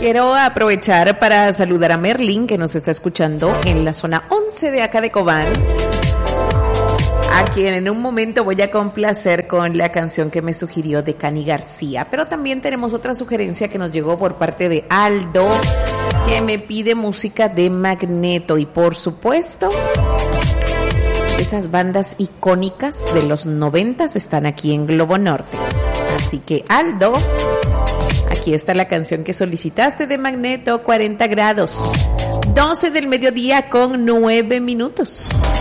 quiero aprovechar para saludar a Merlin, que nos está escuchando en la zona 11 de acá de Cobán, a quien en un momento voy a complacer con la canción que me sugirió de Cani García. Pero también tenemos otra sugerencia que nos llegó por parte de Aldo, que me pide música de Magneto y por supuesto esas bandas icónicas de los 90s están aquí en Globo Norte. Así que Aldo, aquí está la canción que solicitaste de Magneto, 40 grados, 12 del mediodía con 9 minutos.